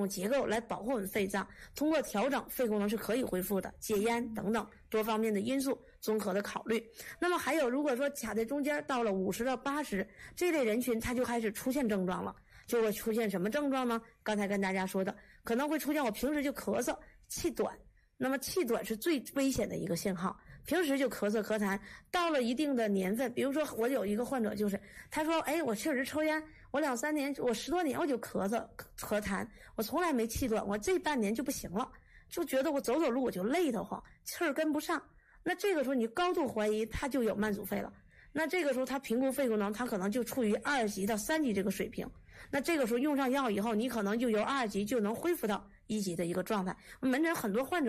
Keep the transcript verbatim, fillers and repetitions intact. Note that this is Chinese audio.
种结构来保护我们肺脏，通过调整肺功能是可以恢复的，戒烟等等多方面的因素综合的考虑。那么还有如果说卡在中间到了五十到八十这类人群，他就开始出现症状了，就会出现什么症状呢？刚才跟大家说的，可能会出现我平时就咳嗽气短，那么气短是最危险的一个信号，平时就咳嗽咳痰，到了一定的年份，比如说我有一个患者就是他说哎，我确实抽烟，我两三年我十多年我就咳嗽咳痰，我从来没气短，我这半年就不行了，就觉得我走走路我就累得慌，气儿跟不上。那这个时候你高度怀疑他就有慢阻肺了，那这个时候他评估肺功能他可能就处于二级到三级这个水平，那这个时候用上药以后，你可能就由二级就能恢复到一级的一个状态。门诊很多患者